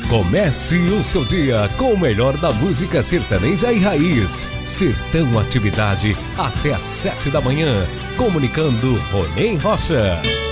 Comece o seu dia com o melhor da música sertaneja e raiz. Sertão Atividade até às 7 da manhã. Comunicando Ronei Rocha.